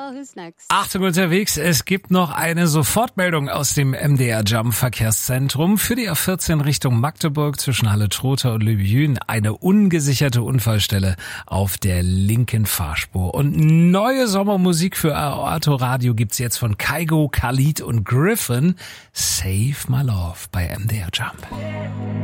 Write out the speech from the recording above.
Well, who's next? Achtung unterwegs, es gibt noch eine Sofortmeldung aus dem MDR Jump Verkehrszentrum für die A14 Richtung Magdeburg zwischen Halle-Trotha und Lübben. Eine ungesicherte Unfallstelle auf der linken Fahrspur. Und neue Sommermusik für Autoradio gibt's jetzt von Kygo, Khalid und Griffin. Save My Love bei MDR Jump.